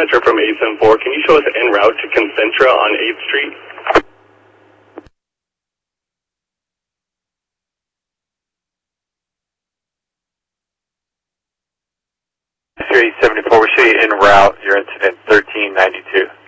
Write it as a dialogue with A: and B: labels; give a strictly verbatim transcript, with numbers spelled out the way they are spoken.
A: Metro from eight seven four. Can you show us en route to Concentra on eighth Street?
B: eight seventy-four, we show you en route, your incident thirteen ninety-two.